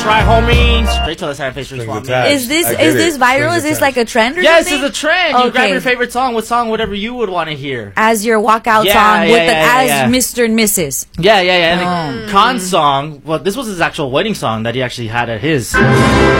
right, homie. Straight to the side face. Is this viral? Is this like a trend or yes, something? it's a trend. You grab your favorite song. What song? Whatever you would want to hear. As your walkout song as Mr. and Mrs. Yeah. And Khan's song, well, this was his actual wedding song that he actually had at his.